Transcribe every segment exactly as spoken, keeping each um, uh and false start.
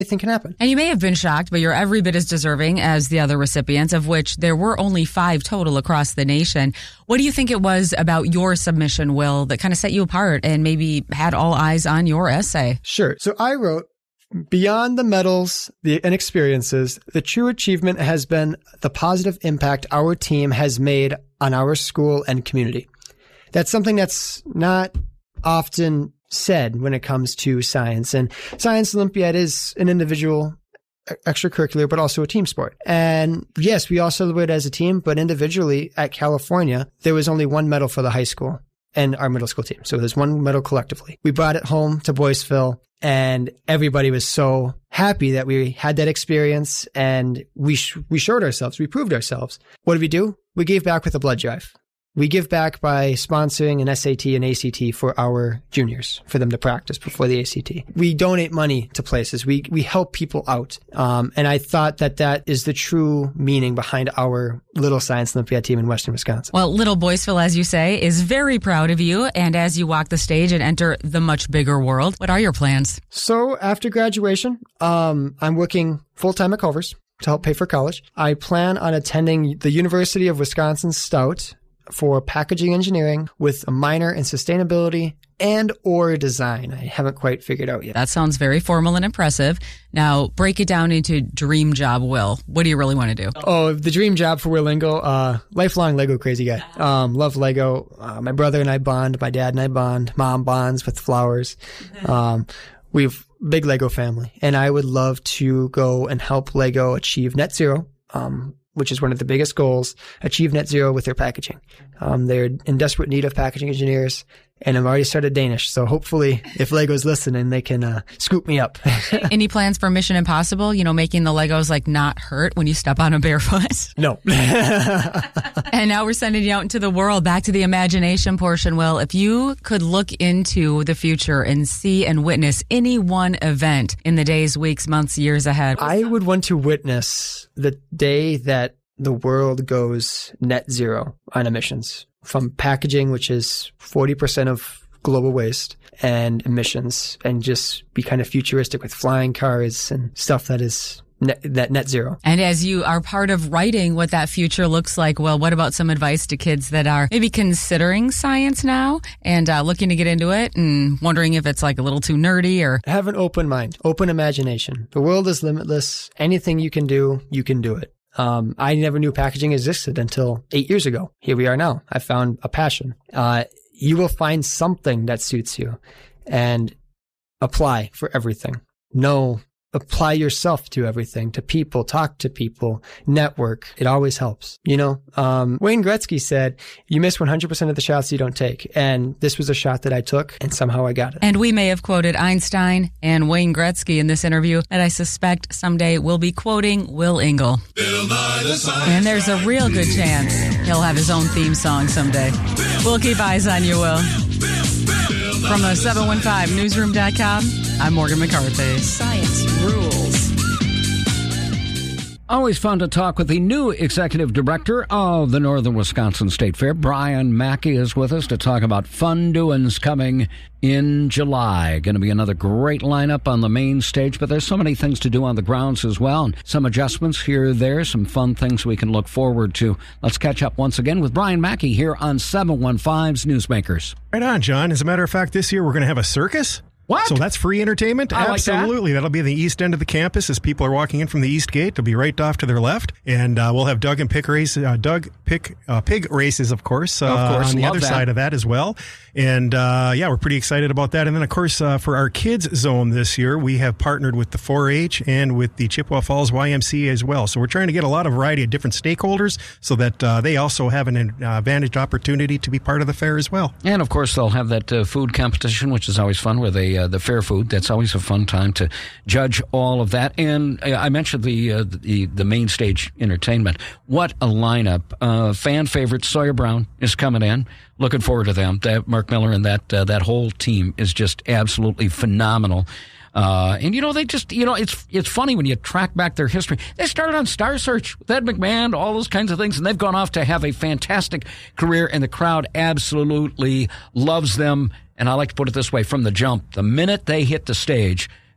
anything can happen. And you may have been shocked, but you're every bit as deserving as the other recipients, of which there were only five total across the nation. What do you think it was about your submission, Will, that kind of set you apart and maybe had all eyes on your essay? Sure. So I wrote, beyond the medals the, and experiences, the true achievement has been the positive impact our team has made on our school and community. That's something that's not often said when it comes to science. And Science Olympiad is an individual extracurricular, but also a team sport. And yes, we all celebrate as a team, but individually at California, there was only one medal for the high school and our middle school team. So there's one medal collectively. We brought it home to Boyceville, and everybody was so happy that we had that experience, and we sh- we showed ourselves, we proved ourselves. What did we do? We gave back with a blood drive. We give back by sponsoring an S A T and A C T for our juniors, for them to practice before the A C T. We donate money to places. We we help people out. Um, and I thought that that is the true meaning behind our Little Science Olympiad team in Western Wisconsin. Well, Little Boyceville, as you say, is very proud of you. And as you walk the stage and enter the much bigger world, what are your plans? So after graduation, um, I'm working full-time at Culver's to help pay for college. I plan on attending the University of Wisconsin Stout for packaging engineering with a minor in sustainability and or design. I haven't quite figured out yet. That sounds very formal and impressive. Now, break it down into dream job, Will. What do you really want to do? Oh, the dream job for Will Engel, uh, lifelong Lego crazy guy. Um, love Lego. Uh, my brother and I bond. My dad and I bond. Mom bonds with flowers. Um, we've big Lego family, and I would love to go and help Lego achieve net zero. Um, which is one of the biggest goals, achieve net zero with their packaging. Um, they're in desperate need of packaging engineers, and I've already started Danish. So hopefully, if Lego's listening, they can uh, scoop me up. Any plans for Mission Impossible? You know, making the Legos like not hurt when you step on them barefoot? No. And now we're sending you out into the world, back to the imagination portion. Will, if you could look into the future and see and witness any one event in the days, weeks, months, years ahead, I would want to witness the day that the world goes net zero on emissions from packaging, which is forty percent of global waste, and emissions, and just be kind of futuristic with flying cars and stuff that is net, that net zero. And as you are part of writing what that future looks like, well, what about some advice to kids that are maybe considering science now and uh, looking to get into it and wondering if it's like a little too nerdy? Or have an open mind, open imagination. The world is limitless. Anything you can do, you can do it. Um, I never knew packaging existed until eight years ago. Here we are now. I found a passion. Uh, you will find something that suits you and apply for everything. No, apply yourself to everything, to people, talk to people, network. It always helps. You know, um, Wayne Gretzky said, you miss one hundred percent of the shots you don't take. And this was a shot that I took, and somehow I got it. And we may have quoted Einstein and Wayne Gretzky in this interview, and I suspect someday we'll be quoting Will Engel. And there's a real good chance he'll have his own theme song someday. We'll keep eyes on you, Will. From the seven one five newsroom dot com, I'm Morgan McCarthy. Science rules. Always fun to talk with the new executive director of the Northern Wisconsin State Fair. Brian Mackey is with us to talk about fun doings coming in July. Going to be another great lineup on the main stage, but there's so many things to do on the grounds as well, and some adjustments here or there, some fun things we can look forward to. Let's catch up once again with Brian Mackey here on seven one five's Newsmakers. Right on, John. As a matter of fact, this year we're going to have a circus. What? So that's free entertainment? I Absolutely. Like that. That'll be the east end of the campus as people are walking in from the east gate. They'll be right off to their left. And uh, we'll have Doug and Pick race, uh, Doug Pick uh, pig races, of course, uh, of course, on the love other that. side of that as well. And uh, yeah, we're pretty excited about that. And then, of course, uh, for our kids zone this year, we have partnered with the four H and with the Chippewa Falls Y M C A as well. So we're trying to get a lot of variety of different stakeholders so that uh, they also have an uh, advantaged opportunity to be part of the fair as well. And, of course, they'll have that uh, food competition, which is always fun, where they uh, the fair food. That's always a fun time to judge all of that. And uh, I mentioned the, uh, the the main stage entertainment. What a lineup. Uh, fan favorite Sawyer Brown is coming in. Looking forward to them. That Mark Miller and that uh, that whole team is just absolutely phenomenal. Uh, and, you know, they just, you know, it's it's funny when you track back their history. They started on Star Search with Ed McMahon, all those kinds of things, and they've gone off to have a fantastic career, and the crowd absolutely loves them. And I like to put it this way, from the jump, the minute they hit the stage,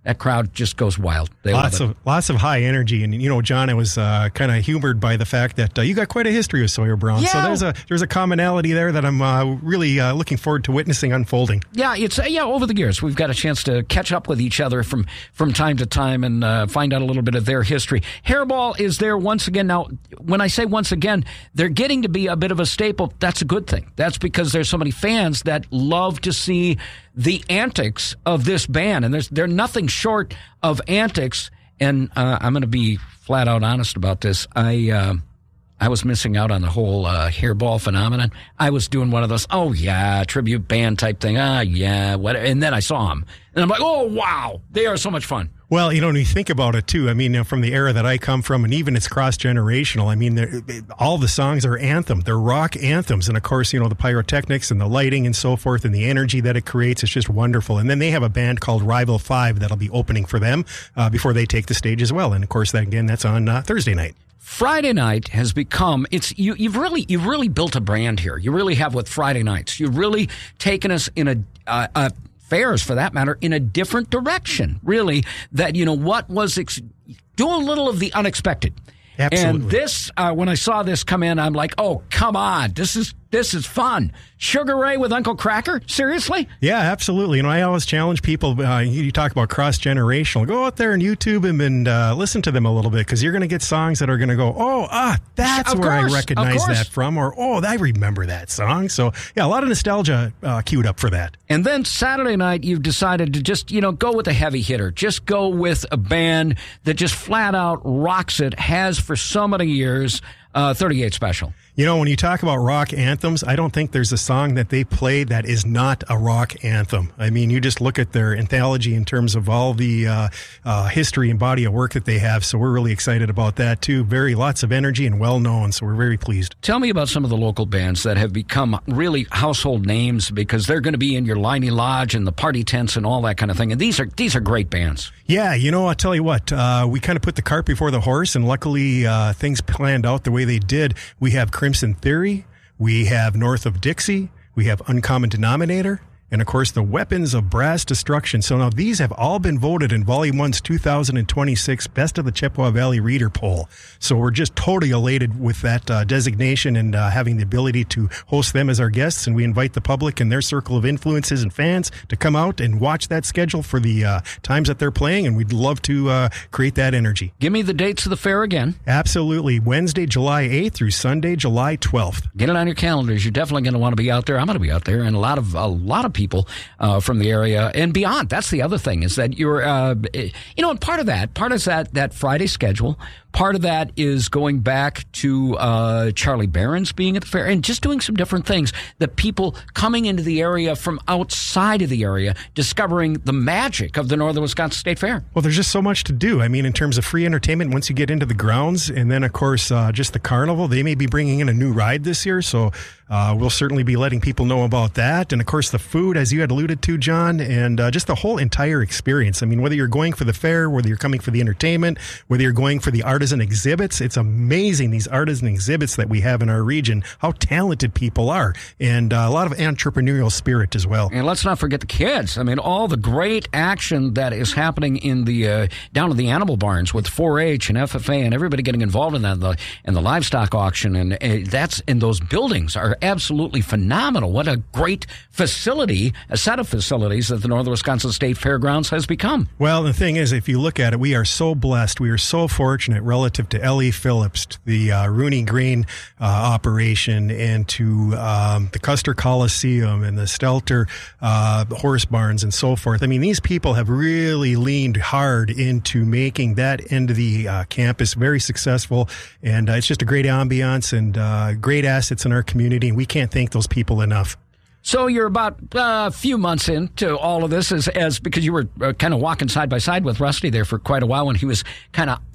that crowd just goes wild. They lots love of lots of high energy, and you know, John, I was uh, kind of humored by the fact that uh, you got quite a history with Sawyer Brown. Yeah. So there's a there's a commonality there that I'm uh, really uh, looking forward to witnessing unfolding. Yeah, it's uh, yeah. Over the years, we've got a chance to catch up with each other from from time to time and uh, find out a little bit of their history. Hairball is there once again. Now, when I say once again, they're getting to be a bit of a staple. That's a good thing. That's because there's so many fans that love to see the antics of this band, and there's they're nothing short of antics. And uh, I'm going to be flat out honest about this. I uh, I was missing out on the whole uh, hairball phenomenon. I was doing one of those, oh yeah, tribute band type thing. Ah yeah, what? And then I saw them, and I'm like, oh wow, they are so much fun. Well, you know, when you think about it, too, I mean, you know, from the era that I come from, and even it's cross-generational, I mean, all the songs are anthem. They're rock anthems. And, of course, you know, the pyrotechnics and the lighting and so forth and the energy that it creates is just wonderful. And then they have a band called Rival Five that'll be opening for them uh, before they take the stage as well. And, of course, that again, that's on uh, Thursday night. Friday night has become, it's you, you've really you've really built a brand here. You really have with Friday nights. You've really taken us in a... Uh, a fairs, for that matter, in a different direction, really, that, you know, what was, ex- do a little of the unexpected. Absolutely. And this, uh, when I saw this come in, I'm like, oh, come on, this is this is fun. Sugar Ray with Uncle Cracker? Seriously? Yeah, absolutely. You know, I always challenge people, uh, you talk about cross-generational, go out there and YouTube them and uh, listen to them a little bit, because you're going to get songs that are going to go, oh, ah, that's Of where course, I of recognize course. that from, or, oh, I remember that song. So, yeah, a lot of nostalgia uh, queued up for that. And then Saturday night, you've decided to just, you know, go with a heavy hitter. Just go with a band that just flat out rocks it, has for so many years, uh, thirty-eight Special. You know, when you talk about rock anthems, I don't think there's a song that they play that is not a rock anthem. I mean, you just look at their anthology in terms of all the uh, uh, history and body of work that they have. So we're really excited about that, too. Very lots of energy and well-known, so we're very pleased. Tell me about some of the local bands that have become really household names, because they're going to be in your Liney Lodge and the party tents and all that kind of thing. And these are these are great bands. Yeah, you know, I'll tell you what, uh, we kind of put the cart before the horse, and luckily uh, things planned out the way they did. We have Crimson Theory, we have North of Dixie, we have Uncommon Denominator, and, of course, the Weapons of Brass Destruction. So now these have all been voted in Volume one's two thousand twenty-six Best of the Chippewa Valley Reader Poll. So we're just totally elated with that uh, designation and uh, having the ability to host them as our guests. And we invite the public and their circle of influences and fans to come out and watch that schedule for the uh, times that they're playing. And we'd love to uh, create that energy. Give me the dates of the fair again. Absolutely. Wednesday, July eighth through Sunday, July twelfth. Get it on your calendars. You're definitely going to want to be out there. I'm going to be out there, and a lot of a lot of people uh, from the area and beyond. That's the other thing, is that you're, uh, you know, and part of that, part of that that Friday schedule. Part of that is going back to uh, Charlie Barron's being at the fair and just doing some different things that people coming into the area from outside of the area discovering the magic of the Northern Wisconsin State Fair. Well, there's just so much to do. I mean, in terms of free entertainment, once you get into the grounds, and then, of course, uh, just the carnival. They may be bringing in a new ride this year, so uh, we'll certainly be letting people know about that. And, of course, the food, as you had alluded to, John, and uh, just the whole entire experience. I mean, whether you're going for the fair, whether you're coming for the entertainment, whether you're going for the art artisan exhibits. It's amazing, these artisan exhibits that we have in our region, how talented people are, and uh, a lot of entrepreneurial spirit as well. And let's not forget the kids. I mean, all the great action that is happening in the uh, down at the animal barns with four H and F F A and everybody getting involved in that, and the, and the livestock auction, and uh, that's and those buildings are absolutely phenomenal. What a great facility, a set of facilities that the Northern Wisconsin State Fairgrounds has become. Well, the thing is, if you look at it, we are so blessed. We are so fortunate relative to L E. Phillips, to the uh, Rooney Green uh, operation, and to um, the Custer Coliseum and the Stelter uh, horse barns and so forth. I mean, these people have really leaned hard into making that end of the uh, campus very successful, and uh, it's just a great ambiance and uh, great assets in our community, and we can't thank those people enough. So you're about uh, a few months into all of this, as, as because you were uh, kind of walking side by side with Rusty there for quite a while when he was kind of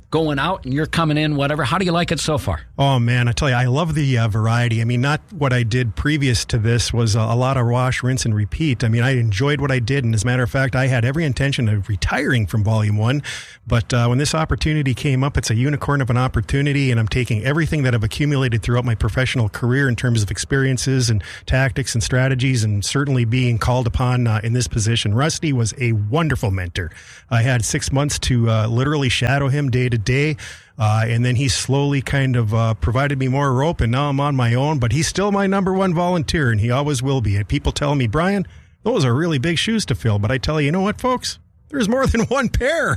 going out and you're coming in, whatever. How do you like it so far? Oh, man, I tell you, I love the uh, variety. I mean, not what I did previous to this was a, a lot of wash, rinse, and repeat. I mean, I enjoyed what I did, and as a matter of fact, I had every intention of retiring from Volume one, but uh, when this opportunity came up, it's a unicorn of an opportunity, and I'm taking everything that I've accumulated throughout my professional career in terms of experiences and tactics and strategies, and certainly being called upon uh, in this position. Rusty was a wonderful mentor. I had six months to uh, literally shadow him day to day. Uh, and then he slowly kind of uh, provided me more rope, and now I'm on my own. But he's still my number one volunteer, and he always will be. And people tell me, Brian, those are really big shoes to fill. But I tell you, you know what, folks? There's more than one pair.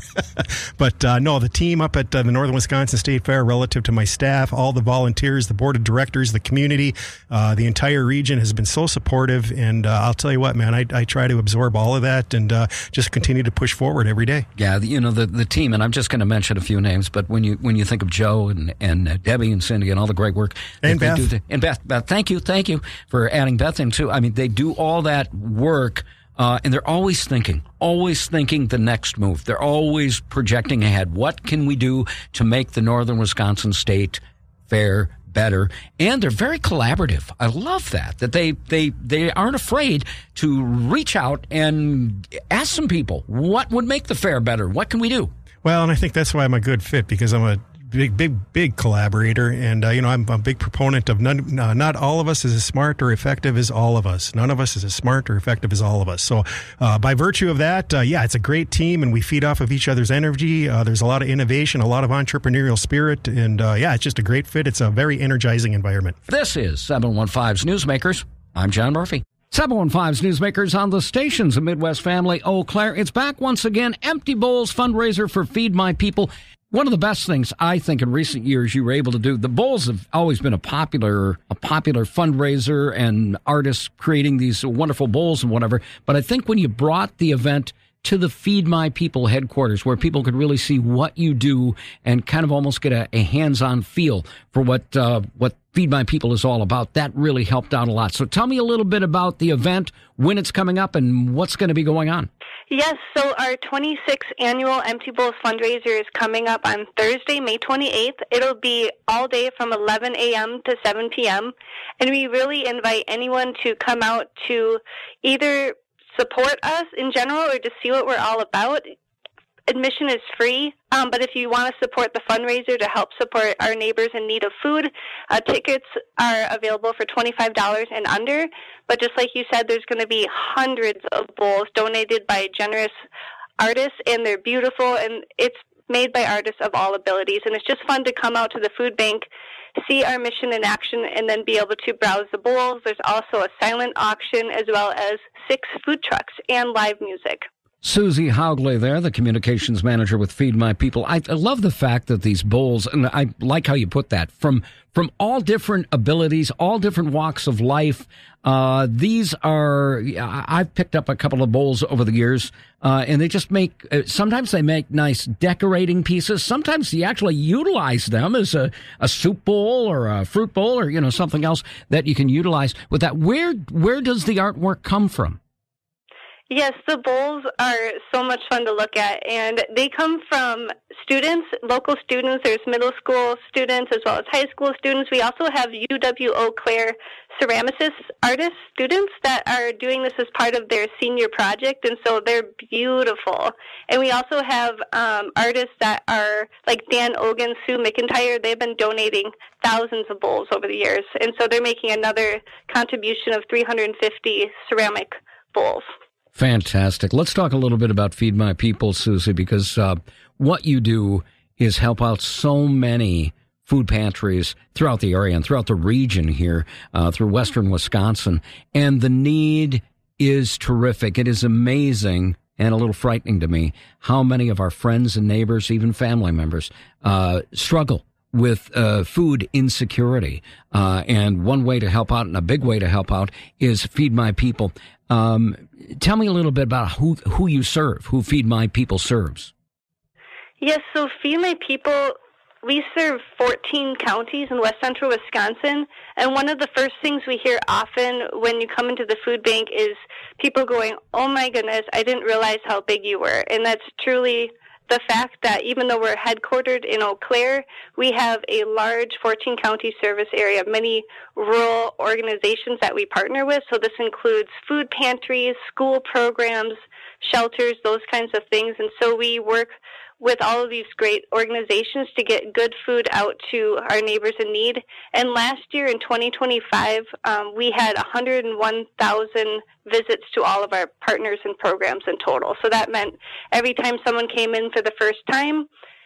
But uh, no, the team up at uh, the Northern Wisconsin State Fair, relative to my staff, all the volunteers, the board of directors, the community, uh, the entire region has been so supportive. And uh, I'll tell you what, man, I, I try to absorb all of that and uh, just continue to push forward every day. Yeah, you know, the, the team, and I'm just going to mention a few names, but when you when you think of Joe and, and uh, Debbie and Cindy and all the great work. And Beth. Do the, and Beth, Beth, thank you, thank you for adding Beth in too. I mean, they do all that work. Uh, and they're always thinking, always thinking the next move. They're always projecting ahead. What can we do to make the Northern Wisconsin State Fair better? And they're very collaborative. I love that, that they, they, they aren't afraid to reach out and ask some people, what would make the fair better? What can we do? Well, and I think that's why I'm a good fit, because I'm a big, big, big collaborator. And, uh, you know, I'm a big proponent of none, uh, not all of us is as smart or effective as all of us. None of us is as smart or effective as all of us. So uh, by virtue of that, uh, yeah, it's a great team, and we feed off of each other's energy. Uh, there's a lot of innovation, a lot of entrepreneurial spirit. And, uh, yeah, it's just a great fit. It's a very energizing environment. This is seven one five's Newsmakers. I'm John Murphy. seven one five's Newsmakers on the stations of Midwest Family Eau Claire. It's back once again. Empty Bowls fundraiser for Feed My People. One of the best things I think in recent years you were able to do, the bowls have always been a popular, a popular fundraiser and artists creating these wonderful bowls and whatever. But I think when you brought the event to the Feed My People headquarters, where people could really see what you do and kind of almost get a, a hands-on feel for what, uh, what Feed My People is all about, that really helped out a lot. So tell me a little bit about the event, when it's coming up, and what's going to be going on. Yes, so our twenty-sixth annual Empty Bowls fundraiser is coming up on Thursday, May twenty-eighth. It'll be all day from eleven a.m. to seven p.m., and we really invite anyone to come out to either support us in general or to see what we're all about. Admission is free, um, but if you want to support the fundraiser to help support our neighbors in need of food, uh, tickets are available for twenty-five dollars and under. But just like you said, there's going to be hundreds of bowls donated by generous artists, and they're beautiful, and it's made by artists of all abilities. And it's just fun to come out to the food bank, see our mission in action, and then be able to browse the bowls. There's also a silent auction, as well as six food trucks and live music. Susie Haugley there, the communications manager with Feed My People. I, I love the fact that these bowls, and I like how you put that, from from all different abilities, all different walks of life. Uh, these are, I've picked up a couple of bowls over the years, uh, and they just make, sometimes they make nice decorating pieces. Sometimes you actually utilize them as a, a soup bowl or a fruit bowl or, you know, something else that you can utilize with that. Where, where does the artwork come from? Yes, the bowls are so much fun to look at, and they come from students, local students. There's middle school students as well as high school students. We also have U W Eau Claire ceramicist artist students that are doing this as part of their senior project, and so they're beautiful. And we also have um, artists that are like Dan Ogan, Sue McIntyre. They've been donating thousands of bowls over the years, and so they're making another contribution of three hundred fifty ceramic bowls. Fantastic. Let's talk a little bit about Feed My People, Susie, because uh, what you do is help out so many food pantries throughout the area and throughout the region here, uh, through western Wisconsin. And the need is terrific. It is amazing and a little frightening to me how many of our friends and neighbors, even family members, uh, struggle with uh, food insecurity. Uh, and one way to help out, and a big way to help out, is Feed My People. Um, tell me a little bit about who who you serve, who Feed My People serves. Yes, so Feed My People, we serve fourteen counties in west central Wisconsin, and one of the first things we hear often when you come into the food bank is people going, "Oh my goodness, I didn't realize how big you were," and that's truly the fact that even though we're headquartered in Eau Claire, we have a large fourteen county service area, many rural organizations that we partner with. So this includes food pantries, school programs, shelters, those kinds of things. And so we work with all of these great organizations to get good food out to our neighbors in need. And last year in twenty twenty-five, um, we had one hundred one thousand visits to all of our partners and programs in total. So that meant every time someone came in for the first time,